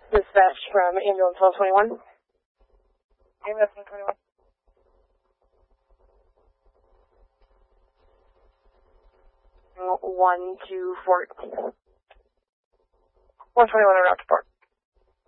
Dispatch from ambulance 1221. Ambulance 1221. 124. 121 on route to port.